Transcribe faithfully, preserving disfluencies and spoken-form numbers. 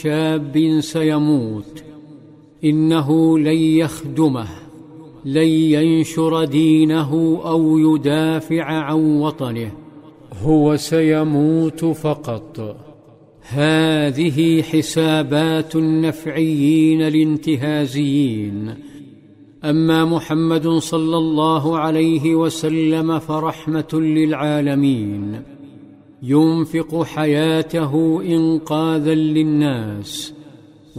شاب سيموت إنه لن يخدمه، لن ينشر دينه أو يدافع عن وطنه، هو سيموت فقط. هذه حسابات النفعيين الانتهازيين. أما محمد صلى الله عليه وسلم فرحمة للعالمين، ينفق حياته إنقاذا للناس،